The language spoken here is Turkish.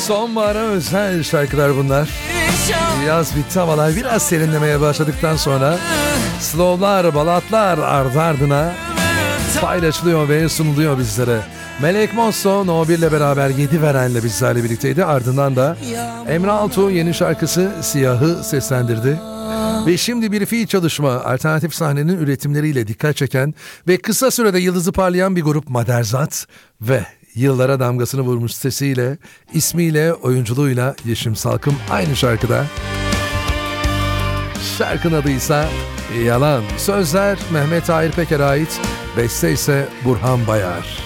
Sonbahara özel şarkılar bunlar. Yaz bitti, havalar biraz serinlemeye başladıktan sonra slowlar, balatlar ardı ardına paylaşılıyor ve sunuluyor bizlere. Melek Mosso No 1 ile beraber 7 verenle bizlerle birlikteydi. Ardından da Emre Altuğ yeni şarkısı Siyah'ı seslendirdi. Ve şimdi bir fiil çalışma, alternatif sahnenin üretimleriyle dikkat çeken ve kısa sürede yıldızı parlayan bir grup Maderzat ve yıllara damgasını vurmuş sesiyle, ismiyle, oyunculuğuyla Yeşim Salkım aynı şarkıda. Şarkının adıysa Yalan. Sözler Mehmet Tahir Peker'e ait, beste ise Burhan Bayar.